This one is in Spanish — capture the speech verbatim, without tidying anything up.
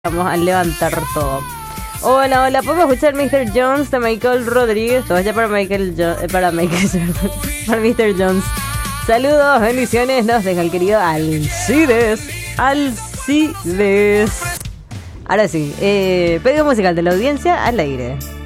Vamos a levantar todo. Hola, hola, ¿podemos escuchar mister Jones de Michael Rodríguez? Todo ya para Michael jo- eh, para Michael para mister Jones. Saludos, bendiciones, nos deja el querido Alcides. Alcides. Ahora sí, eh, pedido musical de la audiencia al aire.